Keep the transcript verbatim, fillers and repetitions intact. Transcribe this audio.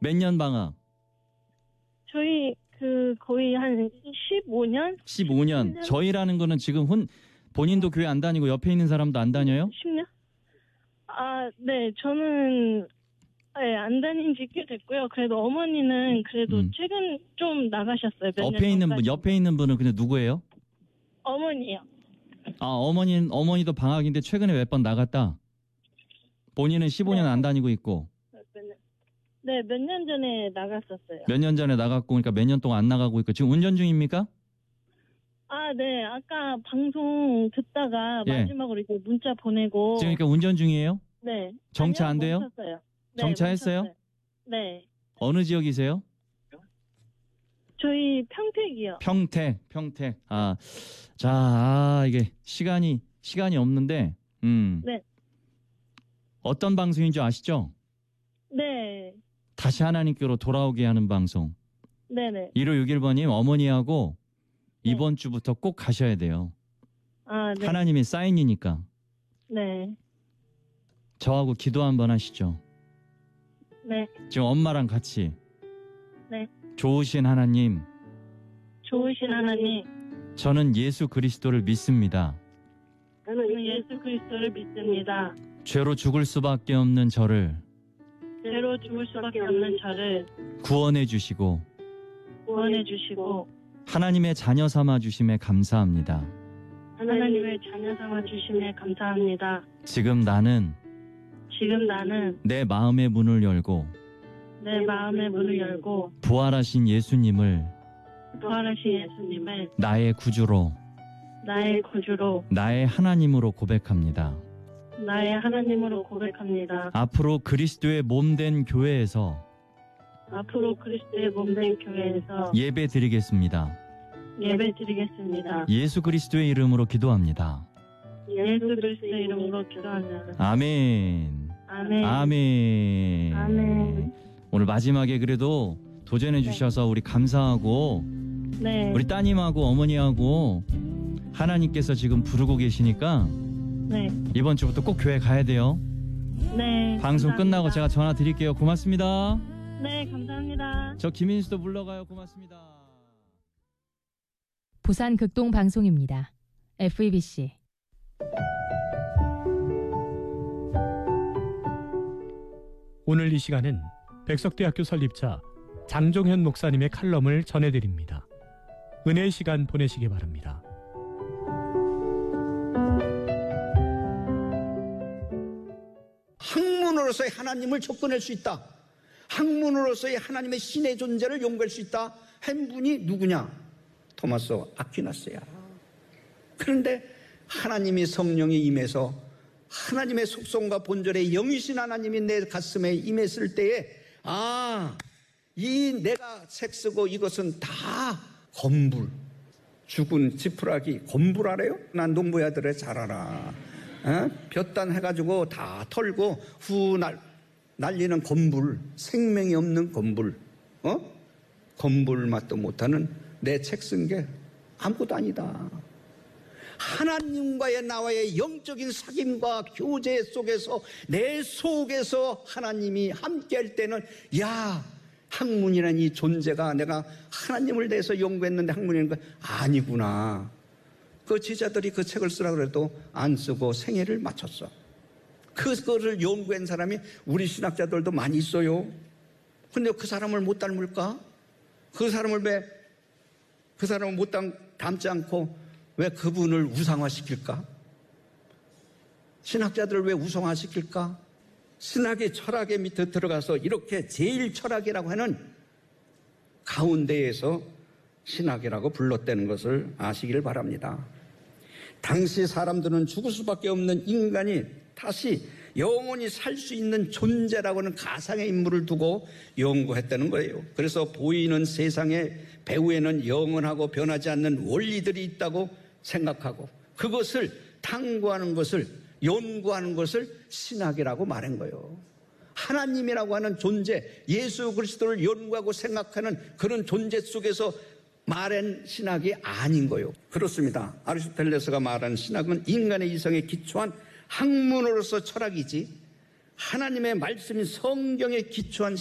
몇 년 방학? 저희 그 거의 한 십오 년? 십오 년. 저희라는 거는 지금 혼 본인도 교회 안 다니고 옆에 있는 사람도 안 다녀요? 십 년? 아, 네. 저는 네, 안 다닌 지 꽤 됐고요. 그래도 어머니는 그래도 음. 최근 좀 나가셨어요. 몇 년 옆에 있는 분, 전까지. 옆에 있는 분은 근데 누구예요? 어머니요. 아, 어머니, 어머니도 방학인데 최근에 몇 번 나갔다. 본인은 십오 년 네. 안 다니고 있고. 네, 몇 년 전에 나갔었어요. 몇 년 전에 나갔고, 그러니까 몇 년 동안 안 나가고 있고. 지금 운전 중입니까? 아, 네. 아까 방송 듣다가 예. 마지막으로 이제 문자 보내고. 지금 그러니까 운전 중이에요? 네. 정차 아니요, 안 돼요? 멈췄어요. 네, 정차했어요? 멈췄어요. 네. 어느 지역이세요? 저희 평택이요. 평택, 평택. 아, 자, 아, 이게 시간이, 시간이 없는데, 음. 네. 어떤 방송인 줄 아시죠? 네. 다시 하나님께로 돌아오게 하는 방송. 네네. 일오육일 번님, 어머니하고 네. 이번 주부터 꼭 가셔야 돼요. 아, 네. 하나님의 사인이니까. 네. 저하고 기도 한번 하시죠. 네. 지금 엄마랑 같이. 네. 좋으신 하나님, 좋으신 하나님, 저는 예수 그리스도를 믿습니다. 저는 예수 그리스도를 믿습니다. 죄로 죽을 수밖에 없는 저를 죄로 죽을 수밖에 없는 저를 구원해 주시고 구원해 주시고 하나님의 자녀 삼아 주심에 감사합니다. 하나님의 자녀 삼아 주심에 감사합니다. 지금 나는 지금 나는 내 마음의 문을 열고 내 마음의 문을 열고 부활하신 예수님을 부활하신 예수님을 나의 구주로 나의 구주로 나의 하나님으로 고백합니다. 나의 하나님으로 고백합니다. 앞으로 그리스도의 몸된 교회에서 앞으로 그리스도의 몸된 교회에서 예배 드리겠습니다. 예배 드리겠습니다. 예수 그리스도의 이름으로 기도합니다. 예수 그리스도의 이름으로 기도합니다. 아멘. 아멘. 아멘. 아멘. 오늘 마지막에 그래도 도전해 주셔서 우리 감사하고 네. 우리 따님하고 어머니하고 하나님께서 지금 부르고 계시니까 네. 이번 주부터 꼭 교회 가야 돼요. 네. 방송 감사합니다. 끝나고 제가 전화 드릴게요. 고맙습니다. 네, 감사합니다. 저 김인수도 불러가요. 고맙습니다. 부산 극동 방송입니다. 에프이비씨. 오늘 이 시간은 백석대학교 설립자 장종현 목사님의 칼럼을 전해드립니다. 은혜의 시간 보내시기 바랍니다. 학문으로서의 하나님을 접근할 수 있다. 학문으로서의 하나님의 신의 존재를 연구할 수 있다 한 분이 누구냐? 토마스 아퀴나스야. 그런데 하나님이 성령이 임해서 하나님의 속성과 본절의 영이신 하나님이 내 가슴에 임했을 때에 아, 이 내가 책 쓰고 이것은 다 건불, 죽은 지푸라기 건불 알아요? 난 농부의 아들에 잘 알아. 어? 볕단 해가지고 다 털고 후 날, 날리는 건불, 생명이 없는 건불, 어? 건불 맛도 못하는 내 책 쓴 게 아무것도 아니다. 하나님과의 나와의 영적인 사귐과 교제 속에서 내 속에서 하나님이 함께할 때는 야, 학문이라는 이 존재가 내가 하나님을 대해서 연구했는데 학문이라는 거 아니구나. 그 제자들이 그 책을 쓰라고 해도 안 쓰고 생애를 마쳤어. 그거를 연구한 사람이 우리 신학자들도 많이 있어요. 근데 그 사람을 못 닮을까? 그 사람을 왜, 그 사람을 못 닮, 닮지 않고 왜 그분을 우상화시킬까? 신학자들을 왜 우상화시킬까? 신학의 철학의 밑에 들어가서 이렇게 제일 철학이라고 하는 가운데에서 신학이라고 불렀다는 것을 아시기를 바랍니다. 당시 사람들은 죽을 수밖에 없는 인간이 다시 영원히 살 수 있는 존재라고 하는 가상의 인물을 두고 연구했다는 거예요. 그래서 보이는 세상의 배후에는 영원하고 변하지 않는 원리들이 있다고 생각하고 그것을 탐구하는 것을 연구하는 것을 신학이라고 말한 거예요. 하나님이라고 하는 존재, 예수 그리스도를 연구하고 생각하는 그런 존재 속에서 말한 신학이 아닌 거예요. 그렇습니다. 아리스토텔레스가 말하는 신학은 인간의 이성에 기초한 학문으로서 철학이지 하나님의 말씀인 성경에 기초한